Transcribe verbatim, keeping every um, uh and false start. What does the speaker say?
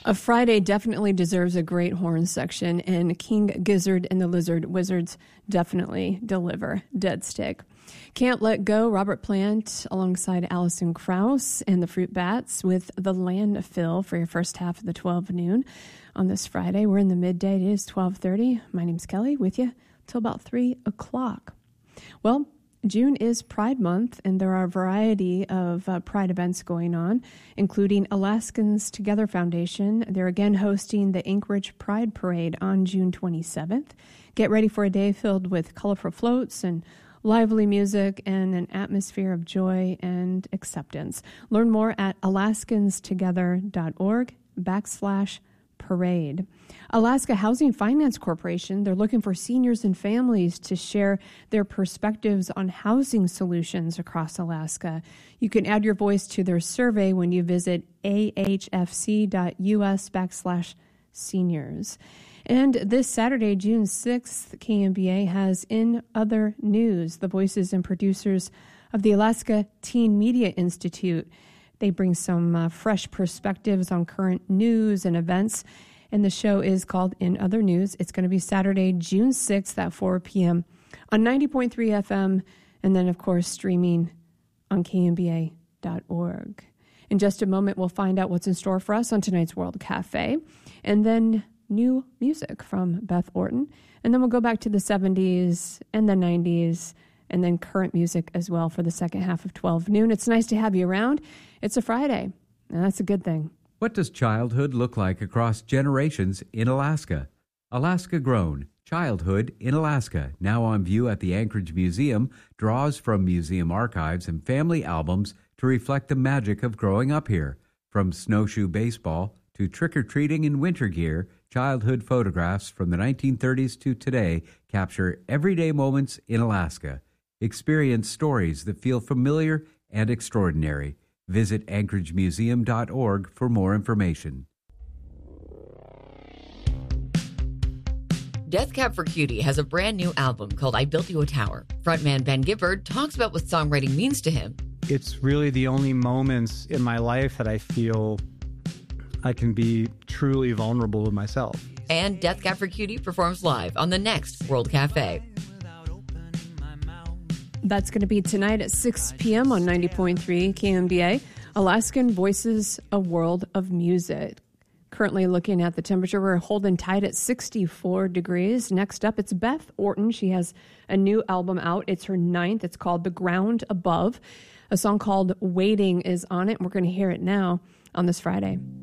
A Friday definitely deserves a great horn section, and King Gizzard and the Lizard Wizards definitely deliver. Dead Stick. Can't Let Go, Robert Plant alongside Alison Krauss and the Fruit Bats with The Landfill for your first half of the twelve noon on this Friday. We're in the midday. It is twelve thirty. My name's Kelly with you till about three o'clock. Well, June is Pride Month, and there are a variety of uh, Pride events going on, including Alaskans Together Foundation. They're again hosting the Anchorage Pride Parade on June twenty-seventh. Get ready for a day filled with colorful floats and lively music and an atmosphere of joy and acceptance. Learn more at alaskanstogether.org backslash parade. Alaska Housing Finance Corporation, they're looking for seniors and families to share their perspectives on housing solutions across Alaska. You can add your voice to their survey when you visit ahfc.us backslash seniors. And this Saturday, June sixth, K M B A has In Other News, the voices and producers of the Alaska Teen Media Institute. They bring some uh, fresh perspectives on current news and events, and the show is called In Other News. It's going to be Saturday, June sixth at four p.m. on ninety point three F M, and then, of course, streaming on K M B A dot org. In just a moment, we'll find out what's in store for us on tonight's World Cafe, and then new music from Beth Orton, and then we'll go back to the seventies and the nineties, and then current music as well for the second half of twelve noon. It's nice to have you around. It's a Friday, and that's a good thing. What does childhood look like across generations in Alaska? Alaska Grown, Childhood in Alaska, now on view at the Anchorage Museum, draws from museum archives and family albums to reflect the magic of growing up here. From snowshoe baseball to trick-or-treating in winter gear, childhood photographs from the nineteen thirties to today capture everyday moments in Alaska. Experience stories that feel familiar and extraordinary. Visit anchorage museum dot org for more information. Death Cab for Cutie has a brand new album called I Built You a Tower. Frontman Ben Gifford talks about what songwriting means to him. It's really the only moments in my life that I feel I can be truly vulnerable with myself. And Death Cab for Cutie performs live on the next World Cafe. That's going to be tonight at six p.m. on ninety point three K M B A. Alaskan Voices, a World of Music. Currently looking at the temperature, we're holding tight at sixty-four degrees. Next up, it's Beth Orton. She has a new album out. It's her ninth. It's called The Ground Above. A song called Waiting is on it. We're going to hear it now on this Friday.